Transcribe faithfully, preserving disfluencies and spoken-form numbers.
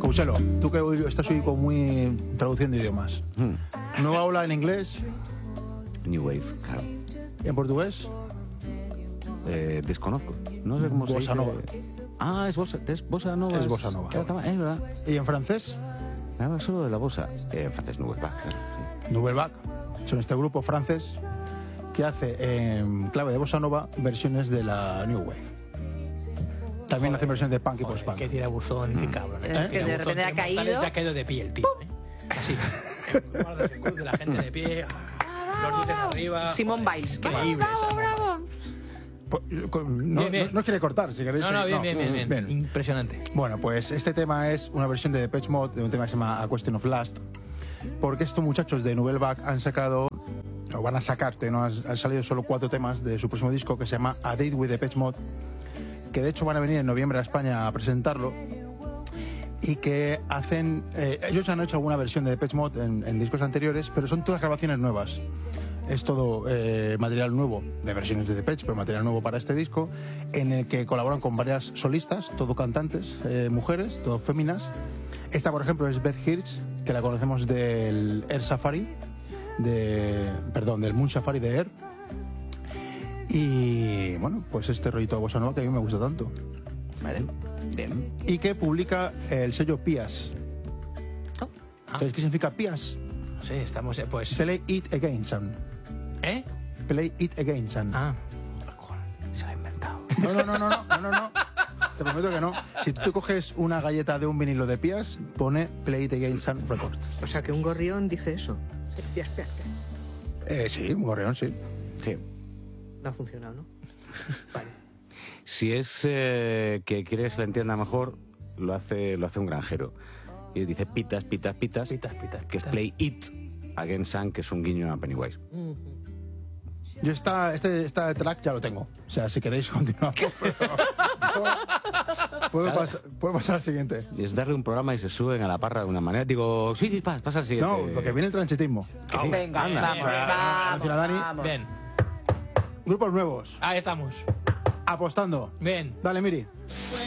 Puselo, tú que hoy estás hoy como muy traduciendo idiomas. Hmm. Nueva ola en inglés. New Wave, claro. ¿Y en portugués? Eh, desconozco. No sé cómo se Bossa dice. nova. Ah, es bossa, es bossa nova. Es bossa nova. Claro, estaba- es verdad. ¿Y en francés? Nada, solo de la bossa. Eh, en francés, Nouvelle Vague. Sí. Nouvelle Vague. Son este grupo francés que hace en clave de bossa nova versiones de la New Wave. También hace versiones de punk y post-punk. Que tira buzón, este cabrón. Es que de repente ha caído. Se ha caído de pie el tío. ¿eh? Así. Guardas en cruz de la gente de pie. Los luces arriba. Simón Biles. Increíble. esa bravo. Pues, con- No, Bien, bien. no- no quiere cortar, si queréis. No, no, eh, bien, bien, bien, bien. Impresionante. Bueno, pues este tema es una versión de Depeche Mode de un tema que se llama A Question of Lust, porque estos muchachos de Nouvelle Vague han sacado, o van a sacarte, ¿no? Han, han salido solo cuatro temas de su próximo disco que se llama A Date with Depeche Mode, que de hecho van a venir en noviembre a España a presentarlo, y que hacen... eh, ellos han hecho alguna versión de Depeche Mode en, en discos anteriores, pero son todas grabaciones nuevas. Es todo eh, material nuevo, de versiones de Depeche, pero material nuevo para este disco, en el que colaboran con varias solistas, todo cantantes, eh, mujeres, todo féminas. Esta, por ejemplo, es Beth Hirsch, que la conocemos del Air Safari, de, perdón, del Moon Safari de Air. Y bueno, pues este rollito de bossa nova que a mí me gusta tanto. Vale. Bien. Y que publica el sello Pias. Oh. Ah. ¿Sabéis qué significa Pias? Sí, estamos. eh, Pues. Play It Again, son. ¿Eh? Play It Again, son. Ah. Se lo ha inventado. No, no, no, no, no, no, no, no. Te prometo que no. Si tú coges una galleta de un vinilo de Pias, pone Play It Again, son Records. O sea, que un gorrión dice eso. Sí, pias, pias, pias. Eh, sí, un gorrión, sí. Sí. No ha funcionado, ¿no? Vale. Si es eh, que quiere que se le entienda mejor, lo hace, lo hace un granjero. Y dice pitas, pitas, pitas. Pitas, pitas, Que es pitas. Play It Again Sun, que es un guiño a Pennywise. Yo esta, este esta track ya lo tengo. O sea, si queréis continuamos. Pero yo puedo, pas- puedo pasar al siguiente. Y es darle un programa y se suben a la parra de una manera. Digo, sí, sí, pasa, pasa al siguiente. No, porque viene el transitismo. Que sí. Venga, Anda. vamos, Bien, bien. vamos, Gracias, Dani. vamos. Bien. Grupos nuevos. Ahí estamos. Apostando. Bien. Dale, Miri. Fue